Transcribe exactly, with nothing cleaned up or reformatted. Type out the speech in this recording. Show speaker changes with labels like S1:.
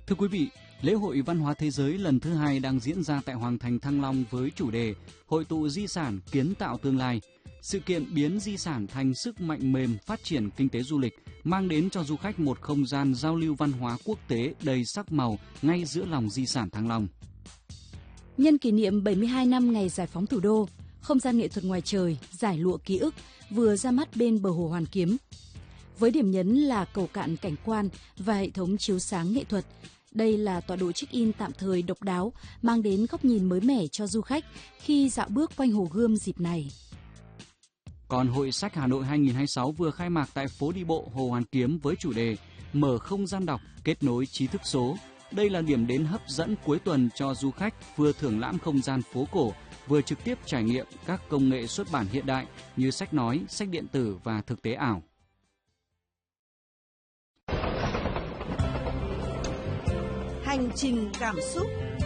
S1: Thưa quý vị, lễ hội văn hóa thế giới lần thứ hai đang diễn ra tại Hoàng thành Thăng Long với chủ đề Hội tụ di sản kiến tạo tương lai. Sự kiện biến di sản thành sức mạnh mềm phát triển kinh tế du lịch, mang đến cho du khách một không gian giao lưu văn hóa quốc tế đầy sắc màu ngay giữa lòng di sản Thăng Long.
S2: Nhân kỷ niệm bảy mươi hai năm ngày giải phóng thủ đô, không gian nghệ thuật ngoài trời, giải lụa ký ức vừa ra mắt bên bờ hồ Hoàn Kiếm. Với điểm nhấn là cầu cạn cảnh quan và hệ thống chiếu sáng nghệ thuật, đây là tọa độ check-in tạm thời độc đáo, mang đến góc nhìn mới mẻ cho du khách khi dạo bước quanh Hồ Gươm dịp này.
S1: Còn Hội sách Hà Nội hai không hai sáu vừa khai mạc tại phố đi bộ Hồ Hoàn Kiếm với chủ đề Mở không gian đọc, kết nối trí thức số. Đây là điểm đến hấp dẫn cuối tuần cho du khách vừa thưởng lãm không gian phố cổ, vừa trực tiếp trải nghiệm các công nghệ xuất bản hiện đại như sách nói, sách điện tử và thực tế ảo.
S3: Hành trình cảm xúc.